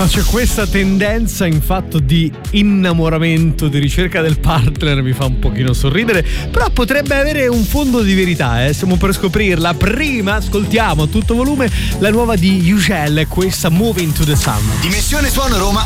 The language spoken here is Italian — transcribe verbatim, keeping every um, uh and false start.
No, c'è questa tendenza in fatto di innamoramento, di ricerca del partner, mi fa un pochino sorridere, però potrebbe avere un fondo di verità, eh? Stiamo per scoprirla. Prima ascoltiamo a tutto volume la nuova di Yücel, questa Moving to the Sun. Dimensione Suono Roma